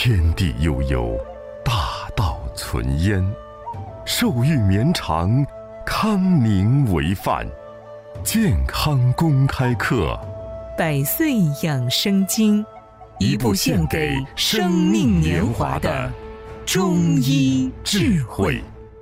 天地悠悠，大道存焉。寿育绵长，康宁为范。健康公开课， 百岁养生经， 一部献给生命年华的中医智慧。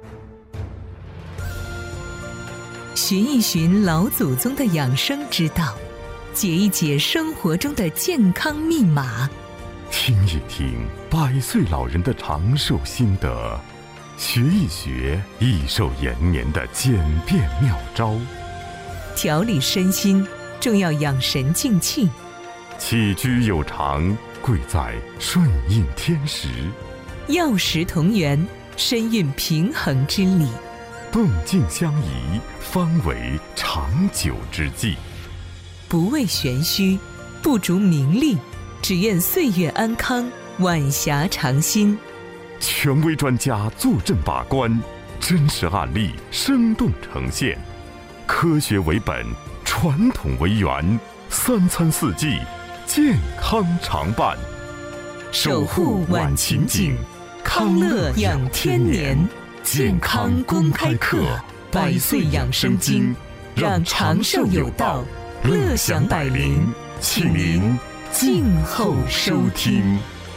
寻一寻老祖宗的养生之道，解一解生活中的健康密码， 听一听百岁老人的长寿心得，学一学益寿延年的简便妙招。 调理身心，重要养神静气。 起居有常，贵在顺应天时。 药食同源，身运平衡之理。 动静相宜，方为长久之计。 不为玄虚，不逐名利，只愿岁月安康，晚霞长新。 权威专家坐镇把关，真实案例生动呈现，科学为本，传统为源，三餐四季，健康常伴。 守护晚晴景，康乐养天年。健康公开课，百岁养生经，让长寿有道，乐享百龄，请您静候收听。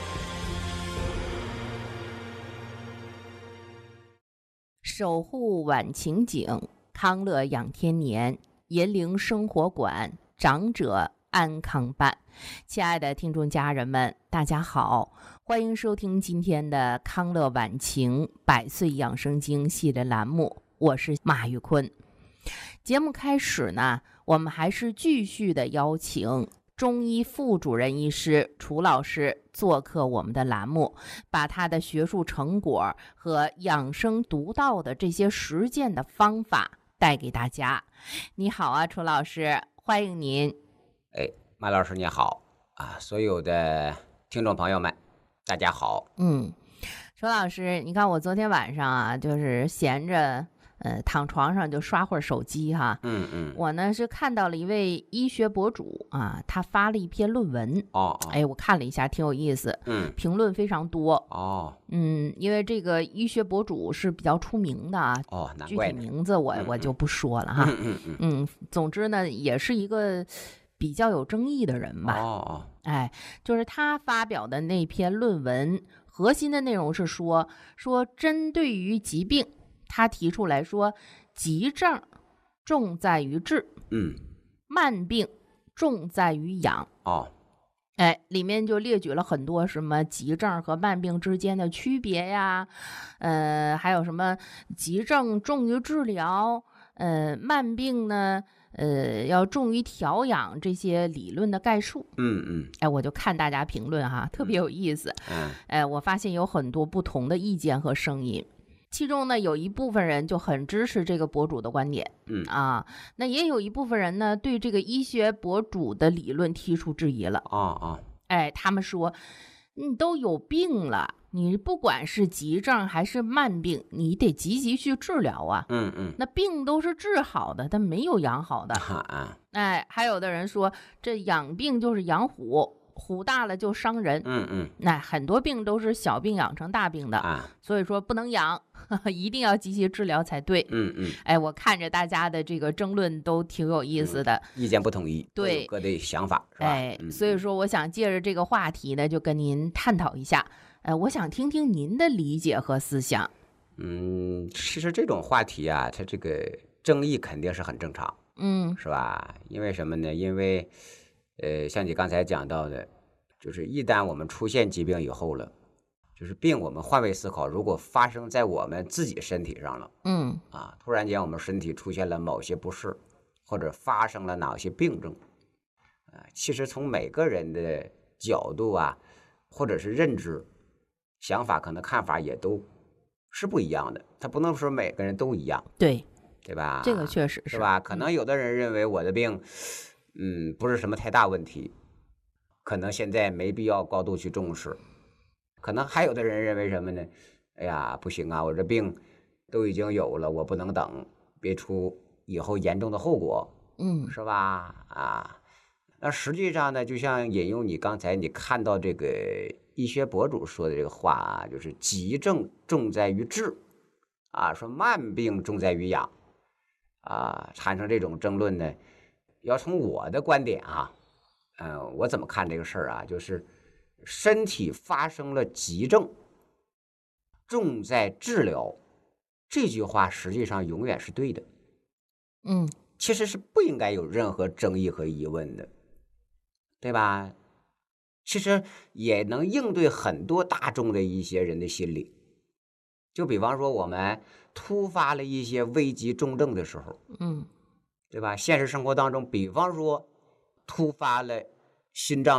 守护晚晴景，康乐养天年，银铃生活馆，长者安康办。亲爱的听众家人们，大家好，欢迎收听今天的康乐晚晴百岁养生经系列栏目，我是马玉坤。节目开始呢，我们还是继续的邀请中医副主任医师楚老师做客我们的栏目，把他的学术成果和养生独到的这些实践的方法带给大家。你好啊，楚老师，欢迎您。 马老师你好啊，所有的听众朋友们大家好。 楚老师，你看我昨天晚上啊，就是闲着躺床上就刷会儿手机哈。我呢是看到了一位医学博主啊，他发了一篇论文。我看了一下，挺有意思。评论非常多。因为这个医学博主是比较出名的啊。 难怪具体名字我就不说了哈。总之呢，也是一个比较有争议的人吧。就是他发表的那篇论文，核心的内容是说针对于疾病，他提出来说，急症重在于治，慢病重在于养。里面就列举了很多什么急症和慢病之间的区别呀，还有什么急症重于治疗，慢病呢要重于调养，这些理论的概述。我就看大家评论哈，特别有意思。我发现有很多不同的意见和声音，其中呢有一部分人就很支持这个博主的观点。那也有一部分人呢对这个医学博主的理论提出质疑了。他们说你都有病了，你不管是急症还是慢病，你得积极去治疗啊。那病都是治好的，但没有养好的。还有的人说这养病就是养虎，虎大了就伤人。那很多病都是小病养成大病的。所以说不能养，一定要积极治疗才对。我看着大家的这个争论都挺有意思的。 意见不统一，对，各的想法是吧？ 所以说我想借着这个话题呢，就跟您探讨一下。我想听听您的理解和思想。 其实这种话题啊，它这个争议肯定是很正常。是吧？因为什么呢？因为像你刚才讲到的，就是一旦我们出现疾病以后了，就是病我们换位思考，如果发生在我们自己身体上了，突然间我们身体出现了某些不适，或者发生了哪些病症，其实从每个人的角度啊，或者是认知、想法，可能看法也都是不一样的，他不能说每个人都一样。对吧？ 这个确实是吧？可能有的人认为我的病不是什么太大问题，可能现在没必要高度去重视。可能还有的人认为什么呢？哎呀，不行啊，我这病都已经有了，我不能等，别出以后严重的后果。是吧？那实际上呢，就像引用你刚才你看到这个医学博主说的这个话啊，就是急症重在于治啊，说慢病重在于养啊，产生这种争论呢，要从我的观点啊，我怎么看这个事儿啊，就是身体发生了急症，重在治疗，这句话实际上永远是对的。其实是不应该有任何争议和疑问的，对吧？其实也能应对很多大众的一些人的心理。就比方说我们突发了一些危急重症的时候，对吧？现实生活当中，比方说突发了心脏